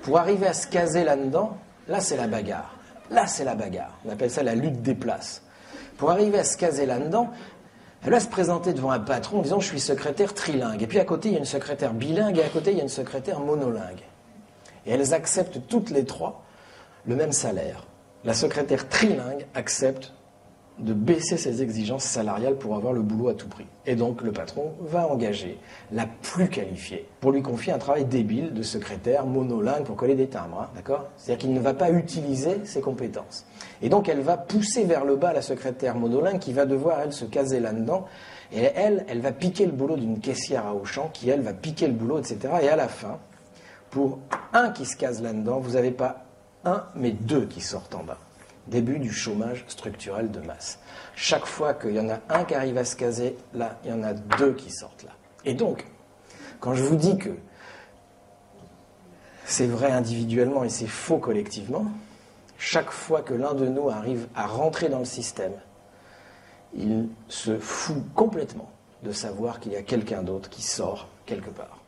Pour arriver à se caser là-dedans, là c'est la bagarre. Là c'est la bagarre. On appelle ça la lutte des places. Pour arriver à se caser là-dedans, elle va se présenter devant un patron en disant « je suis secrétaire trilingue ». Et puis à côté, il y a une secrétaire bilingue et à côté, il y a une secrétaire monolingue. Et elles acceptent toutes les trois le même salaire. La secrétaire trilingue accepte de baisser ses exigences salariales pour avoir le boulot à tout prix. Et donc le patron va engager la plus qualifiée pour lui confier un travail débile de secrétaire monolingue pour coller des timbres, hein, d'accord ? C'est-à-dire qu'il ne va pas utiliser ses compétences. Et donc elle va pousser vers le bas la secrétaire monolingue qui va devoir, elle, se caser là-dedans. Et elle va piquer le boulot d'une caissière à Auchan qui, elle, va piquer le boulot, etc. Et à la fin, pour un qui se case là-dedans, vous n'avez pas un, mais deux qui sortent en bas. Début du chômage structurel de masse. Chaque fois qu'il y en a un qui arrive à se caser, là, il y en a deux qui sortent là. Et donc, quand je vous dis que c'est vrai individuellement et c'est faux collectivement, chaque fois que l'un de nous arrive à rentrer dans le système, il se fout complètement de savoir qu'il y a quelqu'un d'autre qui sort quelque part.